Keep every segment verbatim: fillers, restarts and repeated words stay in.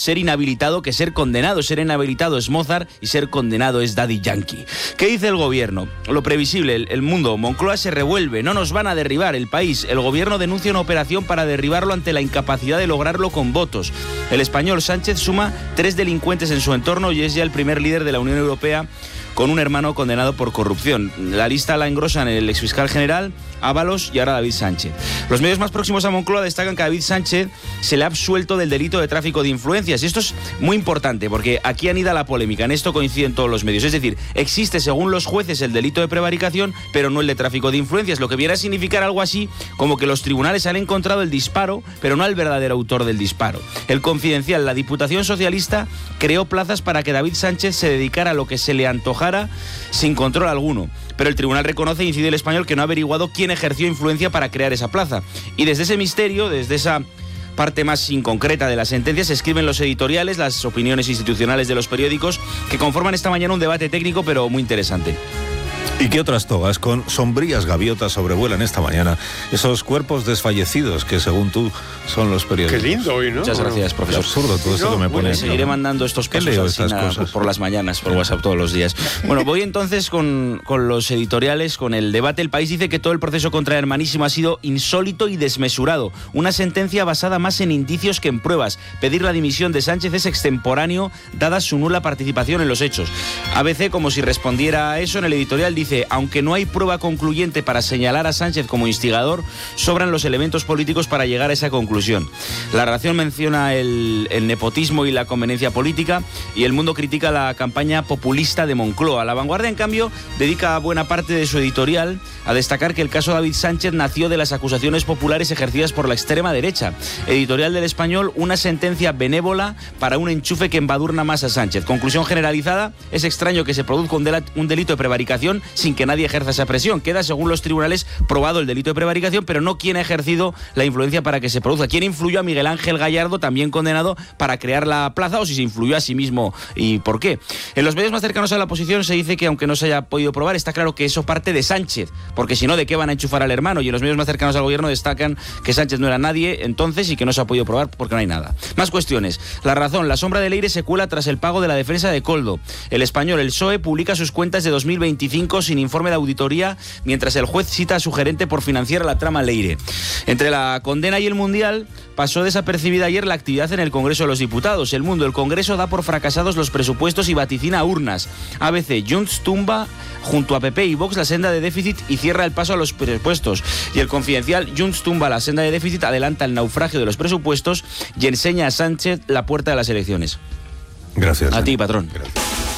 ser inhabilitado que ser condenado. Ser inhabilitado es Mozart y ser condenado es Daddy Yankee. ¿Qué dice el gobierno? Lo previsible, el, el mundo. Moncloa se revuelve, no nos van a derribar el país. El gobierno denuncia una operación para derribarlo ante la incapacidad de lograrlo con votos. El español Sánchez suma tres delincuentes en su entorno y es ya el primer líder de la Unión Europea con un hermano condenado por corrupción. La lista la engrosan el exfiscal general, Ábalos y ahora David Sánchez. Los medios más próximos a Moncloa destacan que a David Sánchez se le ha absuelto del delito de tráfico de influencias. Y esto es muy importante porque aquí anida la polémica. En esto coinciden todos los medios. Es decir, existe según los jueces el delito de prevaricación, pero no el de tráfico de influencias. Lo que viene a significar algo así como que los tribunales han encontrado el disparo, pero no al verdadero autor del disparo. El Confidencial, la Diputación Socialista creó plazas para que David Sánchez se dedicara a lo que se le antojara sin control alguno. Pero el tribunal reconoce, incide el español, que no ha averiguado quién ejerció influencia para crear esa plaza. Y desde ese misterio, desde esa parte más inconcreta de la sentencia, se escriben los editoriales, las opiniones institucionales de los periódicos, que conforman esta mañana un debate técnico, pero muy interesante. ¿Y qué otras togas con sombrías gaviotas sobrevuelan esta mañana esos cuerpos desfallecidos que, según tú, son los periódicos? Qué lindo hoy, ¿no? Muchas gracias, profesor. Qué absurdo todo esto que me pone. Seguiré mandando estos casos así, nada, cosas? por las mañanas, por WhatsApp todos los días. Bueno, voy entonces con, con los editoriales, con el debate. El País dice que todo el proceso contra Hermanísimo ha sido insólito y desmesurado. Una sentencia basada más en indicios que en pruebas. Pedir la dimisión de Sánchez es extemporáneo, dada su nula participación en los hechos. A B C, como si respondiera a eso, en el editorial dice: aunque no hay prueba concluyente para señalar a Sánchez como instigador, sobran los elementos políticos para llegar a esa conclusión. La Razón menciona el, el nepotismo y la conveniencia política, y El Mundo critica la campaña populista de Moncloa. La Vanguardia, en cambio, dedica buena parte de su editorial a destacar que el caso David Sánchez nació de las acusaciones populares ejercidas por la extrema derecha. Editorial del Español: una sentencia benévola para un enchufe que embadurna más a Sánchez. Conclusión generalizada: es extraño que se produzca un, del- un delito de prevaricación sin que nadie ejerza esa presión. Queda, según los tribunales, probado el delito de prevaricación, pero no quién ha ejercido la influencia para que se produzca. ¿Quién influyó a Miguel Ángel Gallardo, también condenado, para crear la plaza, o si se influyó a sí mismo y por qué? En los medios más cercanos a la oposición se dice que, aunque no se haya podido probar, está claro que eso parte de Sánchez, porque si no, ¿de qué van a enchufar al hermano? Y en los medios más cercanos al gobierno destacan que Sánchez no era nadie entonces y que no se ha podido probar porque no hay nada. Más cuestiones. La Razón: la sombra de Leire se cuela tras el pago de la defensa de Koldo. El Español: el P S O E publica sus cuentas de dos mil veinticinco sin informe de auditoría, mientras el juez cita a su gerente por financiar la trama Leire. Entre la condena y el Mundial, pasó desapercibida ayer la actividad en el Congreso de los Diputados. El Mundo: el Congreso da por fracasados los presupuestos y vaticina urnas. A B C: Junts tumba junto a P P y Vox la senda de déficit y cierra el paso a los presupuestos. Y el Confidencial: Junts tumba la senda de déficit, adelanta el naufragio de los presupuestos y enseña a Sánchez la puerta de las elecciones. Gracias. A ti, patrón. Gracias.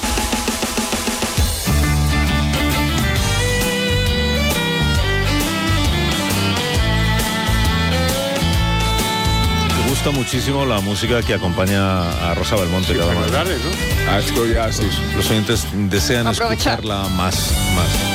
Me gusta muchísimo la música que acompaña a Rosa Belmonte cada mañana. ¿no? Ah, esto ya sí. Los oyentes desean Aprovechar. escucharla más, más.